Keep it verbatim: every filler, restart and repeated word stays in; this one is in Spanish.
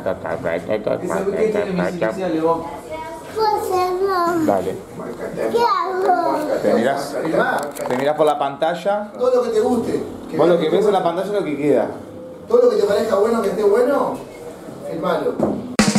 Dale. ¿Qué hago? Te mirás, te mirás por la pantalla. Todo lo que te guste. Que Vos lo que ves en la pantalla es lo que queda. Todo lo que te parezca bueno, que esté bueno, filmalo.